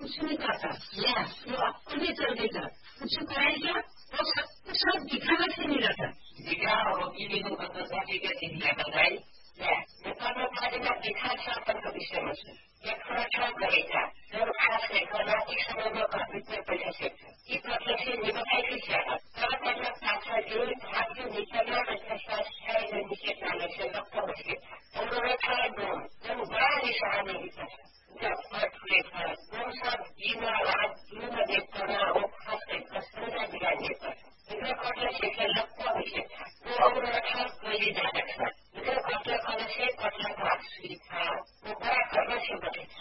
कुछ नहीं करता, वो अपने चल देता, कुछ कराएगा वो सब दिखावा से नहीं रहता। दिखावा होगी भी बताती क्या दिखा बताई नेपालमा देखा छ आफ्नो विषयमा छ एक प्रश्न गरेका जब खास गरेर एक समयमा कम्प्युटर पैसा सेक्छ यी प्रत्यक्ष निभाएकै छैन तर पहिला साक्षर जुन भाग्य निकलना रखा है निश्चित माने से लगता है उन्होंने खाया दो जब बड़ा निशान नहीं था जब फर्क देखा वो सब जीना रात जीना देखता ना वो खास एक प्रश्न दिखाई देता है इधर प्रत्यक्ष से लगता है वो और रखा कोई नहीं रखा इधर प्रत्यक्ष से प्रत्यक्ष सीखा वो बड़ा करना से बचे